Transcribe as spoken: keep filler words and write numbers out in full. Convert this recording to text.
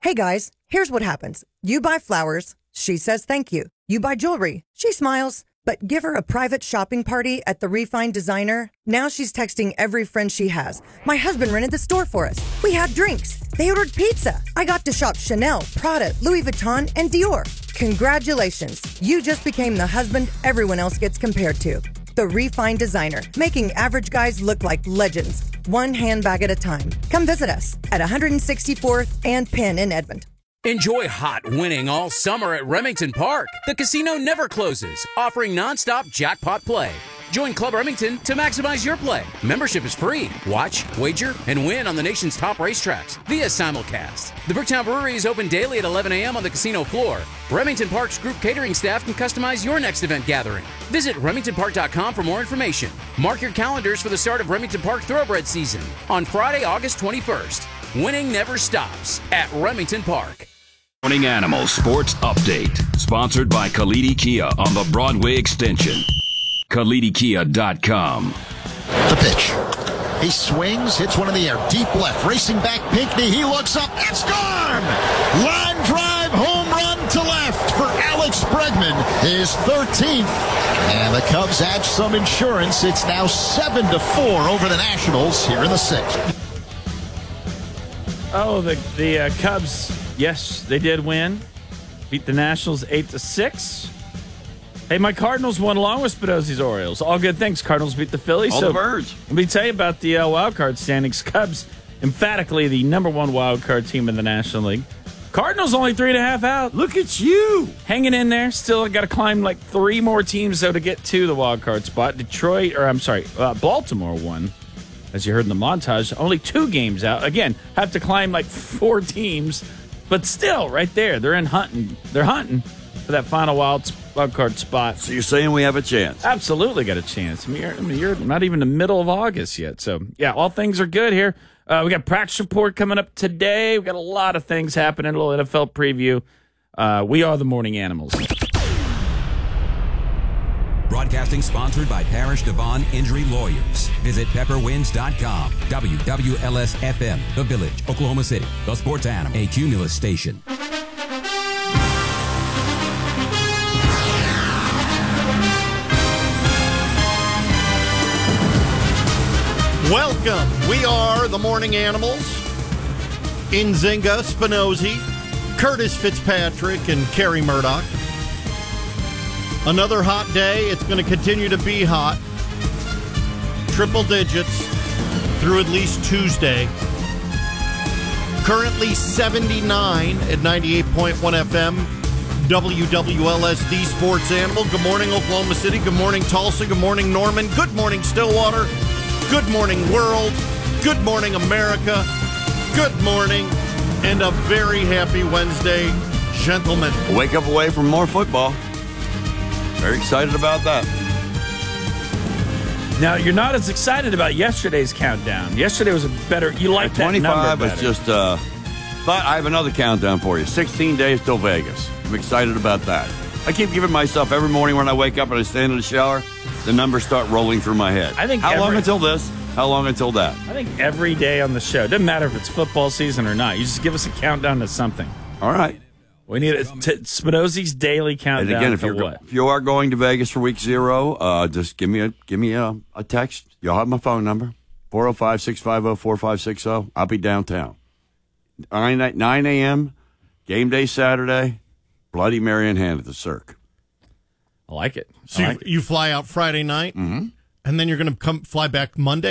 Hey guys, here's what happens. You buy flowers, she says thank you. You buy jewelry, she smiles. But give her a private shopping party at the Refined Designer. Now she's texting every friend she has. My husband rented the store for us. We had drinks. They ordered pizza. I got to shop Chanel, Prada, Louis Vuitton, and Dior. Congratulations. You just became the husband everyone else gets compared to. The Refined Designer, making average guys look like legends. One handbag at a time. Come visit us at one sixty-fourth and Penn in Edmond. Enjoy hot winning all summer at Remington Park. The casino never closes, offering nonstop jackpot play. Join Club Remington to maximize your play. Membership is free. Watch, wager, and win on the nation's top racetracks via simulcast. The Bricktown Brewery is open daily at eleven a.m. on the casino floor. Remington Park's group catering staff can customize your next event gathering. Visit remington park dot com for more information. Mark your calendars for the start of Remington Park Thoroughbred season on Friday, August twenty-first. Winning never stops at Remington Park. Morning Animals Sports Update, sponsored by Kalidi Kia on the Broadway Extension. Kalidi Kia dot com. The pitch. He swings, hits one in the air, deep left, racing back Pinckney. He looks up, it's gone! Line drive, home run to left for Alex Bregman, his thirteenth. And the Cubs add some insurance. It's now seven to four over the Nationals here in the sixth. Oh, the the uh, Cubs. Yes, they did win. Beat the Nationals eight to six. Hey, my Cardinals won along with Spinozzi's Orioles. All good things. Cardinals beat the Phillies. All so the birds. Let me tell you about the uh, wild card standings. Cubs, emphatically the number one wild card team in the National League. Cardinals only three and a half out. Look at you. Hanging in there. Still got to climb like three more teams, though, to get to the wild card spot. Detroit, or I'm sorry, uh, Baltimore won. As you heard in the montage, only two games out. Again, have to climb like four teams. But still, right there, they're in hunting. They're hunting for that final wild, wild card spot. So you're saying we have a chance? Absolutely got a chance. I mean, you're, I mean, you're not even the middle of August yet. So, yeah, all things are good here. Uh, we got practice report coming up today. We got a lot of things happening. A little N F L preview. Uh, we are the Morning Animals. Broadcasting sponsored by Parish Devon Injury Lawyers. Visit pepper winds dot com. W W L S F M, The Village, Oklahoma City. The Sports Animal, a Cumulus station. Welcome. We are the Morning Animals. Nzinga, Spinozzi, Curtis Fitzpatrick, and Kerry Murdoch. Another hot day. It's going to continue to be hot. Triple digits through at least Tuesday. Currently seventy-nine at ninety-eight point one F M. W W L S, the Sports Animal. Good morning, Oklahoma City. Good morning, Tulsa. Good morning, Norman. Good morning, Stillwater. Good morning, world. Good morning, America. Good morning, and a very happy Wednesday, gentlemen. Wake up away from more football. Very excited about that. Now, you're not as excited about yesterday's countdown. Yesterday was a better... You like that number twenty-five better. is just... Uh, but I have another countdown for you. sixteen days till Vegas. I'm excited about that. I keep giving myself every morning when I wake up and I stand in the shower, the numbers start rolling through my head. I think How every, long until this? How long until that? I think every day on the show. Doesn't matter if it's football season or not. You just give us a countdown to something. All right. We need a t- Spinozzi's daily countdown. And again, if to you're what? if you are going to Vegas for week zero, uh, just give me a give me a, a text. You'll have my phone number four oh five, six five oh, four five six oh. I'll be downtown. nine a.m. game day Saturday. Bloody Mary in hand at the Cirque. I like it. So I like you, you fly out Friday night, mm-hmm. and then you're going to come fly back Monday.